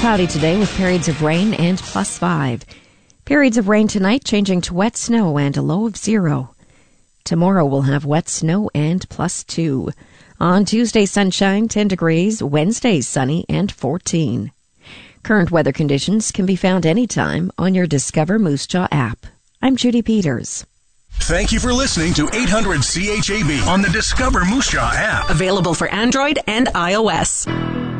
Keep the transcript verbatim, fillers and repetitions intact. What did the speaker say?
cloudy today with periods of rain and plus five. Periods of rain tonight changing to wet snow and a low of zero. Tomorrow we'll have wet snow and plus two. On Tuesday, sunshine, ten degrees. Wednesday, sunny and fourteen. Current weather conditions can be found anytime on your Discover Moose Jaw app. I'm Judy Peters. Thank you for listening to eight hundred C H A B on the Discover Moose Jaw app. Available for Android and iOS.